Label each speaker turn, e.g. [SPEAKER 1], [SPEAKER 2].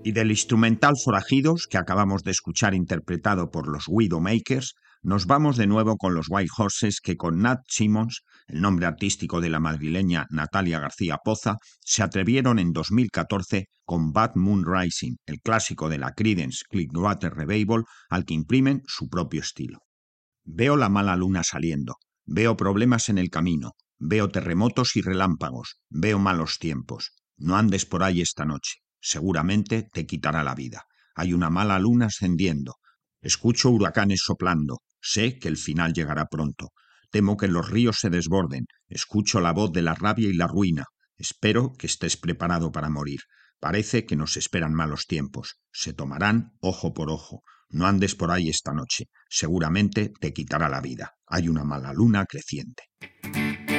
[SPEAKER 1] Y del instrumental Forajidos, que acabamos de escuchar interpretado por los Widowmakers, nos vamos de nuevo con los White Horses, que con Nat Simmons, el nombre artístico de la madrileña Natalia García Poza, se atrevieron en 2014 con Bad Moon Rising, el clásico de la Creedence Clearwater Revival, al que imprimen su propio estilo. Veo la mala luna saliendo, veo problemas en el camino, veo terremotos y relámpagos, veo malos tiempos. No andes por ahí esta noche. Seguramente te quitará la vida. Hay una mala luna ascendiendo. Escucho huracanes soplando. Sé que el final llegará pronto. Temo que los ríos se desborden. Escucho la voz de la rabia y la ruina. Espero que estés preparado para morir. Parece que nos esperan malos tiempos. Se tomarán ojo por ojo. No andes por ahí esta noche. Seguramente te quitará la vida. Hay una mala luna creciente.